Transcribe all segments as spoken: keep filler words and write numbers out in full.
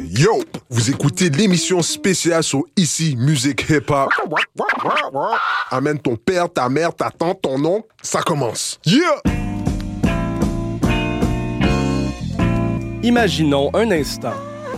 Yo, vous écoutez l'émission spéciale sur Ici Musique Hip Hop. Amène ton père, ta mère, ta tante, ton oncle, ça commence. Yeah! Imaginons un instant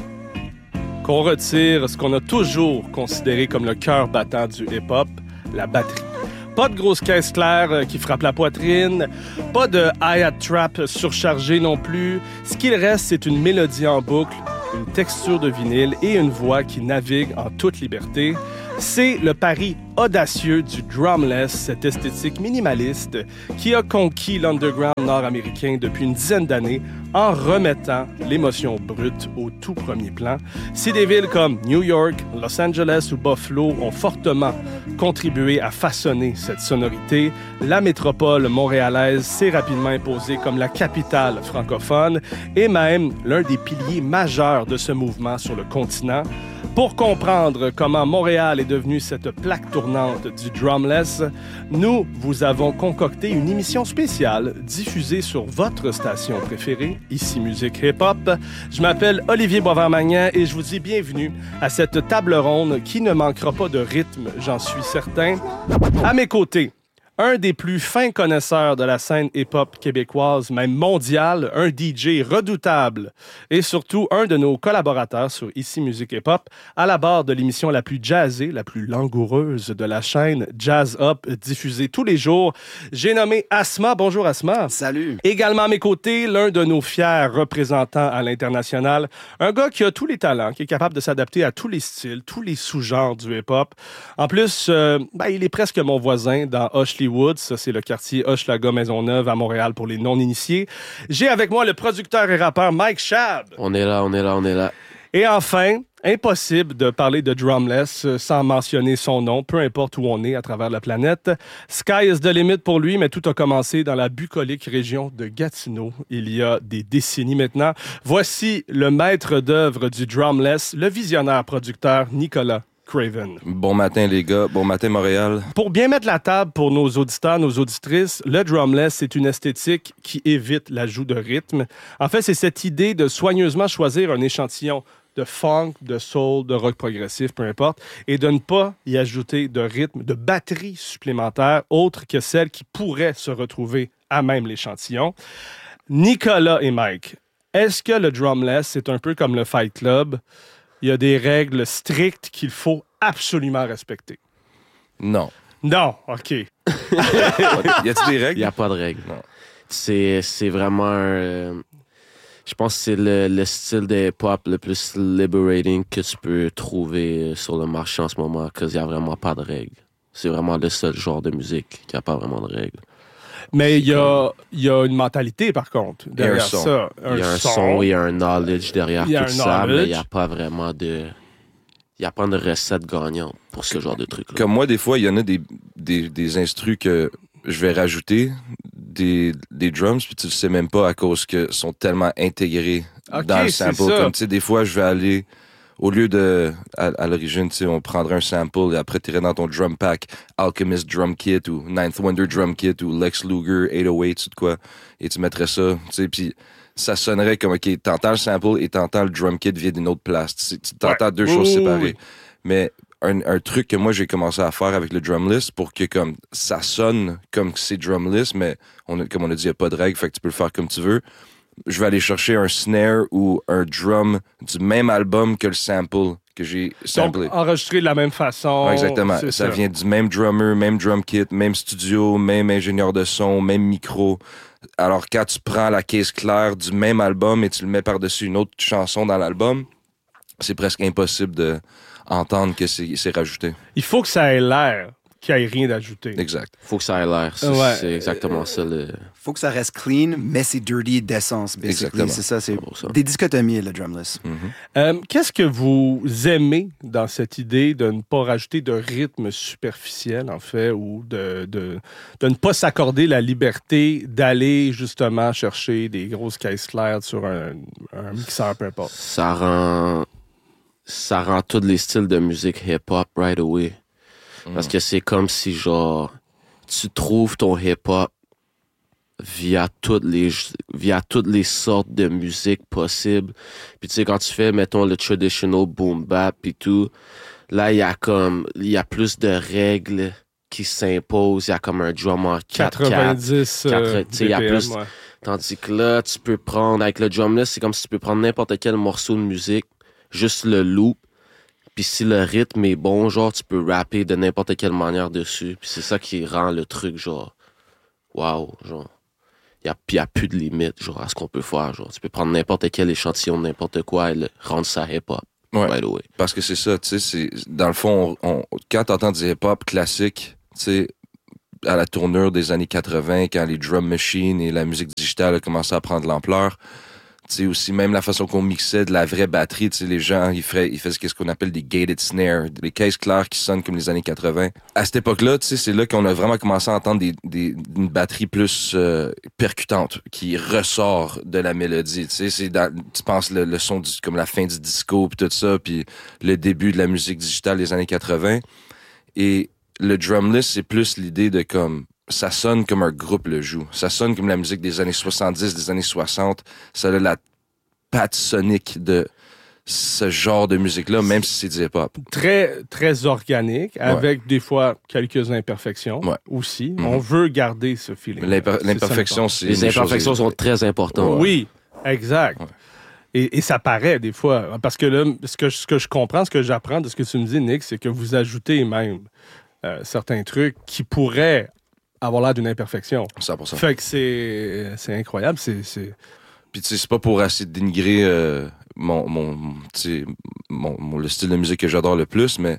qu'on retire ce qu'on a toujours considéré comme le cœur battant du hip-hop, la batterie. Pas de grosse caisse claire qui frappe la poitrine, pas de hi-hat trap surchargé non plus. Ce qu'il reste, c'est une mélodie en boucle, une texture de vinyle et une voix qui navigue en toute liberté. C'est le pari audacieux du drumless, cette esthétique minimaliste qui a conquis l'underground nord-américain depuis une dizaine d'années en remettant l'émotion brute au tout premier plan. Si des villes comme New York, Los Angeles ou Buffalo ont fortement contribué à façonner cette sonorité, la métropole montréalaise s'est rapidement imposée comme la capitale francophone et même l'un des piliers majeurs de ce mouvement sur le continent. Pour comprendre comment Montréal est devenue cette plaque tournante du drumless, nous vous avons concocté une émission spéciale diffusée sur votre station préférée, Ici Musique Hip Hop. Je m'appelle Olivier Boisvert-Magnan et je vous dis bienvenue à cette table ronde qui ne manquera pas de rythme, j'en suis certain. À mes côtés, un des plus fins connaisseurs de la scène hip-hop québécoise, même mondiale, un D J redoutable et surtout un de nos collaborateurs sur Ici Musique Hip-Hop, à la barre de l'émission la plus jazzée, la plus langoureuse de la chaîne Jazz Up, diffusée tous les jours. J'ai nommé Asma. Bonjour Asma. Salut. Également à mes côtés, l'un de nos fiers représentants à l'international, un gars qui a tous les talents, qui est capable de s'adapter à tous les styles, tous les sous-genres du hip-hop. En plus, euh, ben, il est presque mon voisin dans Ashley Woods, ça c'est le quartier Hochelaga-Maisonneuve à Montréal pour les non-initiés. J'ai avec moi le producteur et rappeur Mike Schaab. On est là, on est là, on est là. Et enfin, impossible de parler de drumless sans mentionner son nom, peu importe où on est à travers la planète. Sky is the limit pour lui, mais tout a commencé dans la bucolique région de Gatineau, il y a des décennies maintenant. Voici le maître d'œuvre du drumless, le visionnaire producteur Nicolas Craven. Bon matin les gars, bon matin Montréal. Pour bien mettre la table pour nos auditeurs, nos auditrices, le drumless, c'est une esthétique qui évite l'ajout de rythme. En fait, c'est cette idée de soigneusement choisir un échantillon de funk, de soul, de rock progressif, peu importe, et de ne pas y ajouter de rythme, de batterie supplémentaire, autre que celle qui pourrait se retrouver à même l'échantillon. Nicolas et Mike, est-ce que le drumless, c'est un peu comme le Fight Club? Il y a des règles strictes qu'il faut absolument respecter. Non. Non, OK. Y a-t-il des règles? Il n'y a pas de règles. Non. C'est, c'est vraiment... Euh, je pense que c'est le, le style de hip-hop le plus liberating que tu peux trouver sur le marché en ce moment, parce qu'il n'y a vraiment pas de règles. C'est vraiment le seul genre de musique qui n'a pas vraiment de règles. Mais il y a, y a une mentalité, par contre, derrière un son. ça. Il y a un son, il y a un knowledge derrière Il y a tout un ça, knowledge. mais il n'y a pas vraiment de... Il n'y a pas de recette gagnante pour ce genre de truc-là. Comme moi, des fois, il y en a des, des, des instrus que je vais rajouter, des, des drums, puis tu le sais même pas à cause que sont tellement intégrés Okay, dans le c'est sample. ça. Comme tu sais, des fois, je vais aller... Au lieu de, à, à l'origine, tu sais, on prendrait un sample et après, t'irais dans ton drum pack, Alchemist Drum Kit ou Ninth Wonder Drum Kit ou Lex Luger eight oh eight ou de quoi, et tu mettrais ça, tu sais, puis ça sonnerait comme, OK, t'entends le sample et t'entends le drum kit via d'une autre place. Tu, tu t'entends Ouais. deux choses Ouh, séparées. oui. Mais un, un truc que moi, j'ai commencé à faire avec le drumless pour que, comme, ça sonne comme c'est drumless, mais on a, comme on a dit, il n'y a pas de règle, fait que tu peux le faire comme tu veux. Je vais aller chercher un snare ou un drum du même album que le sample que j'ai samplé. Donc, enregistré de la même façon. Ouais, exactement. C'est Ça, ça vient du même drummer, même drum kit, même studio, même ingénieur de son, même micro. Alors, quand tu prends la caisse claire du même album et tu le mets par-dessus une autre chanson dans l'album, c'est presque impossible de entendre que c'est, c'est rajouté. Il faut que ça ait l'air qu'il n'y ait rien d'ajouté. Exact. Faut que ça ait l'air. C'est, Ouais. c'est exactement ça. Le... Faut que ça reste clean, mais c'est dirty d'essence, basically. Exactement. C'est ça, c'est Pour ça. des dichotomies, le drumless. Mm-hmm. Euh, qu'est-ce que vous aimez dans cette idée de ne pas rajouter de rythme superficiel, en fait, ou de, de, de ne pas s'accorder la liberté d'aller justement chercher des grosses caisses claires sur un, un mixeur, peu importe? Ça rend... Ça rend tous les styles de musique hip-hop right away. Parce que c'est comme si, genre, tu trouves ton hip-hop via toutes les via toutes les sortes de musique possibles. Puis tu sais, quand tu fais, mettons, le traditional boom bap et tout, là, il y a comme, il y a plus de règles qui s'imposent. Il y a comme un drum en quatre quatre. quatre-vingt-dix euh, tu sais, il y a B P M, plus. ouais. Tandis que là, tu peux prendre, avec le drumless, c'est comme si tu peux prendre n'importe quel morceau de musique, juste le loop, puis si le rythme est bon, genre, tu peux rapper de n'importe quelle manière dessus. Puis c'est ça qui rend le truc, genre, wow, genre, il n'y a, a plus de limite, genre, à ce qu'on peut faire, genre. Tu peux prendre n'importe quel échantillon, n'importe quoi, et le, rendre ça hip-hop. Ouais. By the way. Parce que c'est ça, tu sais, c'est dans le fond, on, on, quand t'entends du hip-hop classique, tu sais, à la tournure des années quatre-vingts, quand les drum machines et la musique digitale a commencé à prendre l'ampleur, tu sais, aussi même la façon qu'on mixait de la vraie batterie, tu sais, les gens, ils faisaient, ils faisaient ce qu'on appelle des gated snares, des caisses claires qui sonnent comme les années quatre-vingts. À cette époque-là, tu sais, c'est là qu'on a vraiment commencé à entendre des, des, une batterie plus euh, percutante, qui ressort de la mélodie, tu sais, c'est dans, tu penses le, le son du, comme la fin du disco puis tout ça, puis le début de la musique digitale des années quatre-vingts. Et le drumless, c'est plus l'idée de comme, ça sonne comme un groupe le joue. Ça sonne comme la musique des années soixante-dix, des années soixante. Ça a la patte sonique de ce genre de musique-là, même si c'est du hip-hop. Très, très organique, avec ouais. des fois quelques imperfections ouais. aussi. Mm-hmm. On veut garder ce feeling. L'imper- l'imperfection, c'est... Les imperfections chose... sont très importantes. Oui, exact. Ouais. Et, et ça paraît des fois. Parce que là, ce que, ce que je comprends, ce que j'apprends de ce que tu me dis, Nick, c'est que vous ajoutez même euh, certains trucs qui pourraient avoir l'air d'une imperfection. cent pour cent. Fait que c'est, c'est incroyable. C'est, c'est... Puis tu sais, c'est pas pour assez dénigrer euh, mon, mon, mon, mon, le style de musique que j'adore le plus, mais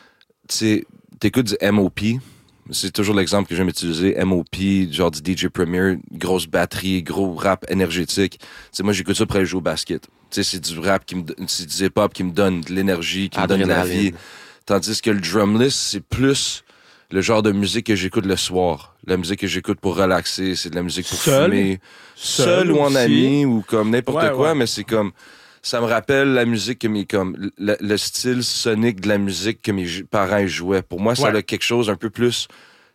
tu sais, t'écoutes du M O P, c'est toujours l'exemple que j'aime utiliser, M O P, genre du D J Premier, grosse batterie, gros rap énergétique. Tu sais, moi j'écoute ça pour aller jouer au basket. Tu sais, c'est du rap qui me, c'est du hip-hop qui me donne de l'énergie, qui Adrénaline. me donne de la vie. Tandis que le drumless, c'est plus le genre de musique que j'écoute le soir. La musique que j'écoute pour relaxer, c'est de la musique pour seul, fumer. Seul, seul ou en aussi. ami, ou comme n'importe ouais, quoi, ouais. mais c'est comme... Ça me rappelle la musique que mes... comme le, le style sonique de la musique que mes parents jouaient. Pour moi, ça ouais. a quelque chose un peu plus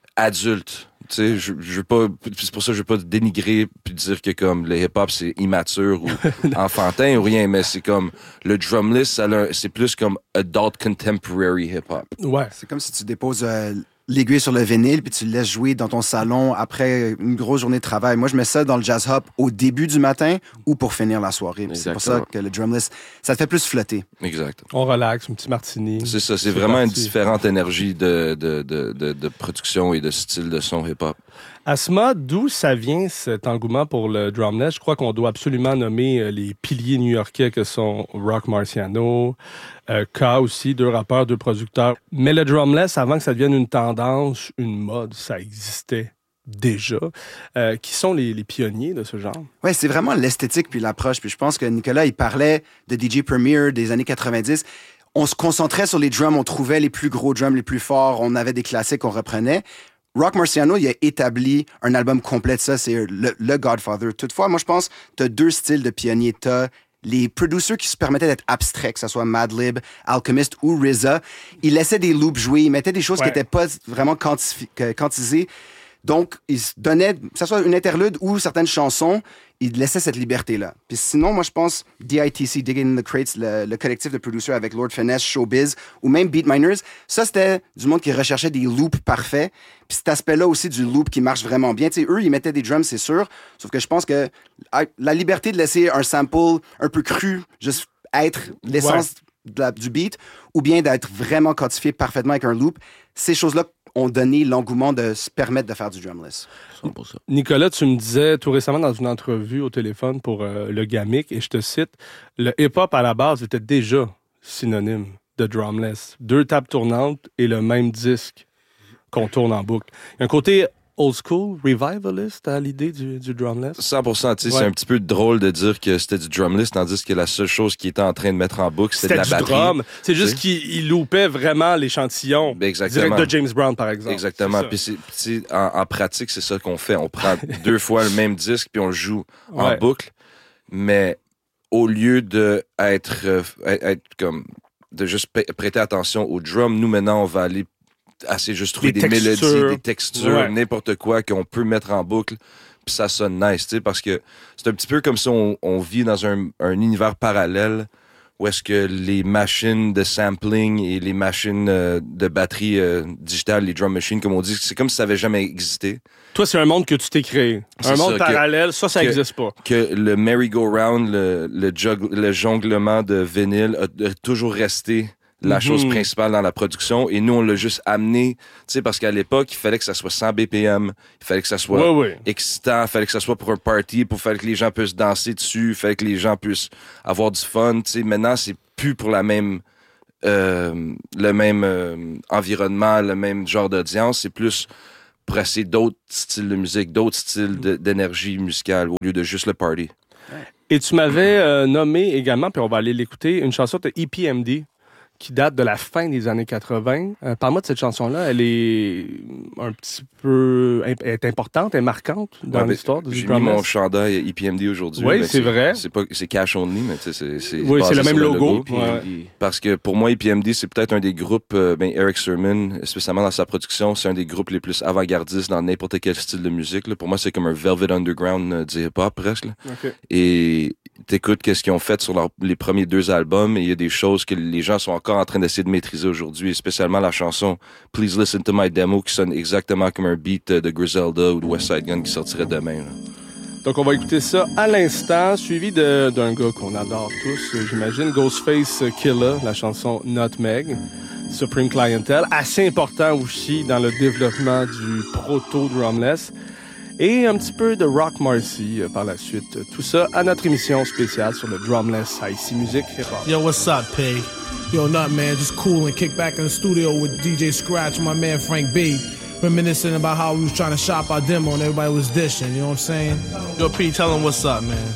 adulte. Tu sais, je, je veux pas... C'est pour ça que je veux pas dénigrer puis dire que comme le hip-hop, c'est immature ou enfantin ou rien, mais c'est comme... Le drumless, ça a, c'est plus comme adult contemporary hip-hop. Ouais. C'est comme si tu déposes... Euh... l'aiguille sur le vinyle, puis tu le laisses jouer dans ton salon après une grosse journée de travail. Moi, je mets ça dans le jazz hop au début du matin ou pour finir la soirée. C'est pour ça que le drumless, ça te fait plus flotter. Exact. On relaxe, un petit martini. C'est ça, c'est, c'est vraiment parti. Une différente énergie de, de, de, de, de production et de style de son hip-hop. Asma, d'où ça vient cet engouement pour le drumless? Je crois qu'on doit absolument nommer les piliers new-yorkais que sont Rock Marciano, euh, K aussi, deux rappeurs, deux producteurs. Mais le drumless, avant que ça devienne une tendance, une mode, ça existait déjà. Euh, qui sont les, les pionniers de ce genre? Oui, c'est vraiment l'esthétique puis l'approche. Puis je pense que Nicolas, il parlait de D J Premier des années quatre-vingt-dix. On se concentrait sur les drums, on trouvait les plus gros drums, les plus forts, on avait des classiques qu'on reprenait. Rock Marciano, il a établi un album complet de ça, c'est le, le Godfather. Toutefois, moi, je pense que tu as deux styles de pionniers. Tu as les producers qui se permettaient d'être abstraits, que ce soit Madlib, Alchemist ou R Z A. Ils laissaient des loops jouer, ils mettaient des choses ouais. qui n'étaient pas vraiment quantifi- quantisées. Donc, ils se donnaient, que ce soit une interlude ou certaines chansons, ils laissaient cette liberté-là. Puis sinon, moi, je pense D I T C, Digging in the Crates, le, le collectif de producers avec Lord Finesse, Showbiz, ou même Beatminers, ça, c'était du monde qui recherchait des loops parfaits. Puis cet aspect-là aussi du loop qui marche vraiment bien. Tu sais, eux, ils mettaient des drums, c'est sûr, sauf que je pense que la liberté de laisser un sample un peu cru, juste être l'essence ouais. de la, du beat, ou bien d'être vraiment quantifié parfaitement avec un loop, ces choses-là ont donné l'engouement de se permettre de faire du drumless. Nicolas, tu me disais tout récemment dans une entrevue au téléphone pour euh, le Gamic, et je te cite, le hip-hop à la base était déjà synonyme de drumless. Deux tables tournantes et le même disque qu'on tourne en boucle. Il y a un côté old school, revivalist à l'idée du, du drumless? cent pour cent, tu sais, ouais. c'est un petit peu drôle de dire que c'était du drumless, tandis que la seule chose qu'il était en train de mettre en boucle, c'était, c'était de la du batterie. Drum. C'est juste qu'il loupait vraiment l'échantillon Exactement. direct de James Brown, par exemple. Exactement. Puis c'est, c'est, en, en pratique, c'est ça qu'on fait. On prend deux fois le même disque puis on le joue ouais. en boucle, mais au lieu de être, euh, être comme de juste prêter attention au drum, nous maintenant on va aller assez juste trouver des, des mélodies, des textures, ouais. n'importe quoi qu'on peut mettre en boucle puis ça sonne nice, tu sais, parce que c'est un petit peu comme si on, on vit dans un, un univers parallèle où est-ce que les machines de sampling et les machines euh, de batterie euh, digitale, les drum machines, comme on dit, c'est comme si ça avait jamais existé. Toi, c'est un monde que tu t'es créé. C'est un monde ça, parallèle, que, ça, ça que, n'existe pas. Que le merry-go-round, le, le, jug, le jonglement de vinyle a, a toujours resté la mm-hmm. chose principale dans la production, et nous, on l'a juste amené, tu sais, parce qu'à l'époque, il fallait que ça soit cent B P M, il fallait que ça soit ouais, ouais. excitant, il fallait que ça soit pour un party, pour faire que les gens puissent danser dessus, il fallait que les gens puissent avoir du fun, tu sais. Maintenant, c'est plus pour la même, euh, le même euh, environnement, le même genre d'audience, c'est plus pour essayer d'autres styles de musique, d'autres styles de, d'énergie musicale, au lieu de juste le party. Et tu m'avais euh, nommé également, puis on va aller l'écouter, une chanson de E P M D, qui date de la fin des années quatre-vingts. Euh, parle-moi de cette chanson-là. Elle est un petit peu... Elle est importante, elle est marquante dans ouais, l'histoire du J'ai Drumless. mis mon chandail E P M D aujourd'hui. Oui, c'est, c'est vrai. C'est, pas, c'est cash only, mais tu sais, c'est... c'est oui, c'est le même logo. logo. Ouais. Parce que pour moi, E P M D, c'est peut-être un des groupes... Euh, ben, Eric Sermon, spécialement dans sa production, c'est un des groupes les plus avant-gardistes dans n'importe quel style de musique. Là. Pour moi, c'est comme un Velvet Underground euh, du hip-hop, presque. Là. Okay. Et... t'écoutes qu'est-ce qu'ils ont fait sur leur, les premiers deux albums, et il y a des choses que les gens sont encore en train d'essayer de maîtriser aujourd'hui, spécialement la chanson Please Listen to My Demo, qui sonne exactement comme un beat de Griselda ou de West Side Gun qui sortirait demain. Là. Donc on va écouter ça à l'instant, suivi de, d'un gars qu'on adore tous, j'imagine, Ghostface Killah, la chanson Nutmeg, Supreme Clientele, assez important aussi dans le développement du proto-drumless. Et un petit peu de Rock Marcy euh, par la suite. Tout ça à notre émission spéciale sur le Drumless Icy Music Hip Hop. Yo, what's up, P? Yo, Nut, man, just cool and kick back in the studio with D J Scratch and my man Frank B. Reminiscing about how we was trying to shop our demo and everybody was dishing, you know what I'm saying? Yo, P, tell him what's up, man.